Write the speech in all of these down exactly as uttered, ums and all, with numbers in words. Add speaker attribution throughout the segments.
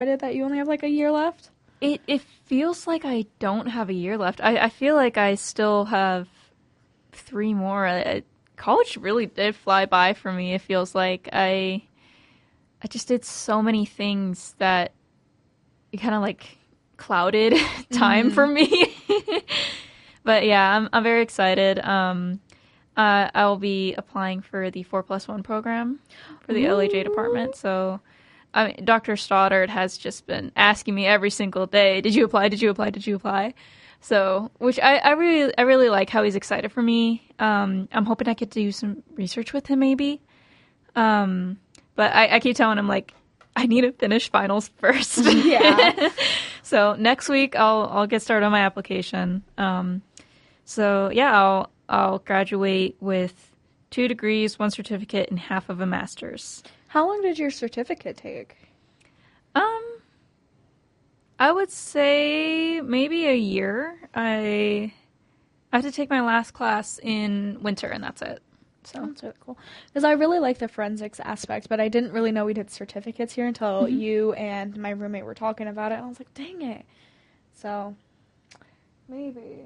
Speaker 1: that you only have like a year left?
Speaker 2: It it feels like I don't have a year left. I, I feel like I still have three more. I, college really did fly by for me. It feels like I I just did so many things that it kind of like clouded time mm-hmm. for me. But yeah, I'm I'm very excited. Um, uh, I'll be applying for the four plus one program for the Ooh. L A J department. So, I mean, Doctor Stoddard has just been asking me every single day, "Did you apply? Did you apply? Did you apply?" So, which I, I really I really like how he's excited for me. Um, I'm hoping I get to do some research with him, maybe. Um, but I, I keep telling him like, I need to finish finals first.
Speaker 1: Yeah.
Speaker 2: So next week I'll I'll get started on my application. Um, so yeah, I'll I'll graduate with two degrees, one certificate, and half of a master's.
Speaker 1: How long did your certificate take?
Speaker 2: Um, I would say maybe a year. I I have to take my last class in winter, and that's it. So
Speaker 1: that's really cool. Because I really like the forensics aspect, but I didn't really know we did certificates here until mm-hmm. you and my roommate were talking about it. And I was like, dang it. So, maybe.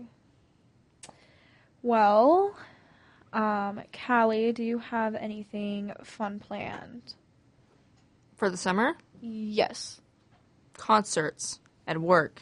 Speaker 1: Well, um, Callie, do you have anything fun planned?
Speaker 3: For the summer?
Speaker 1: Yes.
Speaker 3: Concerts at work.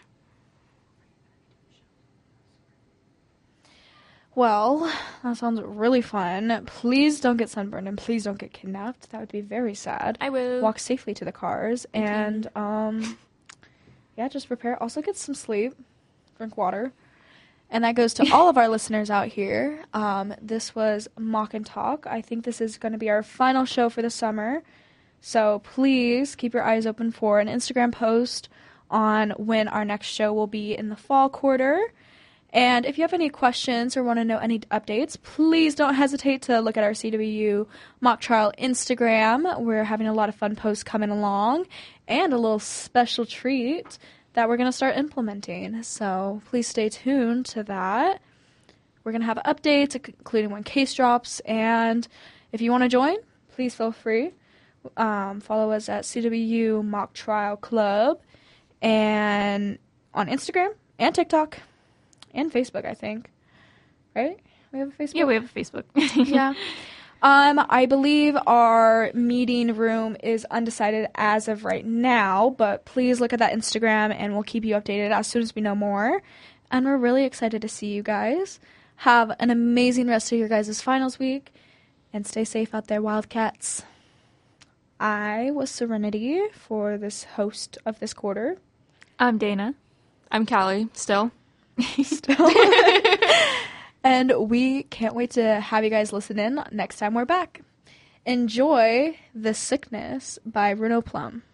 Speaker 1: Well, that sounds really fun. Please don't get sunburned and please don't get kidnapped. That would be very sad.
Speaker 3: I will.
Speaker 1: Walk safely to the cars.
Speaker 3: Okay.
Speaker 1: And, um, yeah, just prepare. Also get some sleep. Drink water. And that goes to all of our listeners out here. Um, this was Mock and Talk. I think this is going to be our final show for the summer. So please keep your eyes open for an Instagram post on when our next show will be in the fall quarter. And if you have any questions or want to know any updates, please don't hesitate to look at our C W U mock trial Instagram. We're having a lot of fun posts coming along and a little special treat that we're going to start implementing. So please stay tuned to that. We're going to have updates, including when case drops. And if you want to join, please feel free. Um, follow us at C W U Mock Trial Club and on Instagram and TikTok. And Facebook, I think. Right? We have a Facebook?
Speaker 2: Yeah, we have a Facebook.
Speaker 1: Yeah. Um, I believe our meeting room is undecided as of right now, but please look at that Instagram and we'll keep you updated as soon as we know more. And we're really excited to see you guys. Have an amazing rest of your guys' finals week. And stay safe out there, Wildcats. I was Serenity for this host of this quarter.
Speaker 2: I'm Dana.
Speaker 3: I'm Callie, still.
Speaker 1: Still. And we can't wait to have you guys listen in next time we're back. Enjoy The Sickness by Bruno Plum.